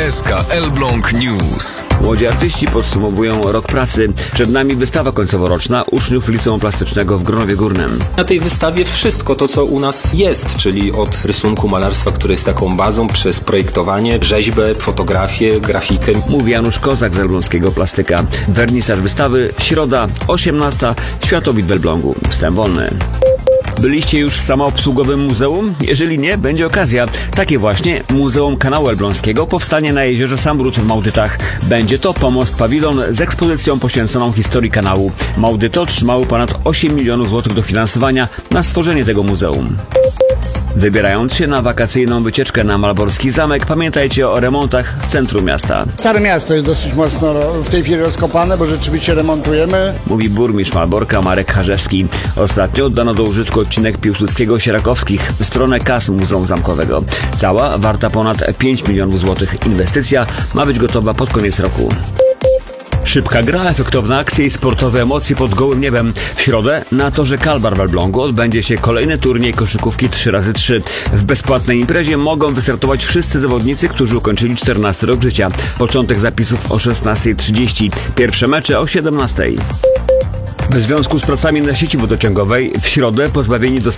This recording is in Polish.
SK Elbląg News. Młodzi artyści podsumowują rok pracy. Przed nami wystawa końcoworoczna uczniów Liceum Plastycznego w Gronowie Górnym. Na tej wystawie wszystko to, co u nas jest, czyli od rysunku, malarstwa, które jest taką bazą, przez projektowanie, rzeźbę, fotografię, grafikę. Mówi Janusz Kozak z Elbląskiego Plastyka. Wernisaż wystawy, środa, 18, Światowid w Elblągu. Wstęp wolny. Byliście już w samoobsługowym muzeum? Jeżeli nie, będzie okazja. Takie właśnie Muzeum Kanału Elbląskiego powstanie na jeziorze Sambrud w Małdytach. Będzie to pomost pawilon z ekspozycją poświęconą historii kanału. Małdyty otrzymały ponad 8 milionów złotych dofinansowania na stworzenie tego muzeum. Wybierając się na wakacyjną wycieczkę na Malborski Zamek, pamiętajcie o remontach w centrum miasta. Stare miasto jest dosyć mocno w tej chwili rozkopane, bo rzeczywiście remontujemy. Mówi burmistrz Malborka Marek Harzewski. Ostatnio oddano do użytku odcinek Piłsudskiego-Sierakowskich w stronę kas Muzeum Zamkowego. Cała, warta ponad 5 milionów złotych inwestycja, ma być gotowa pod koniec roku. Szybka gra, efektowne akcje i sportowe emocje pod gołym niebem. W środę na torze Kalbar w Elblągu odbędzie się kolejny turniej koszykówki 3x3. W bezpłatnej imprezie mogą wystartować wszyscy zawodnicy, którzy ukończyli 14 rok życia. Początek zapisów o 16:30, pierwsze mecze o 17:00. W związku z pracami na sieci wodociągowej w środę pozbawieni dostępu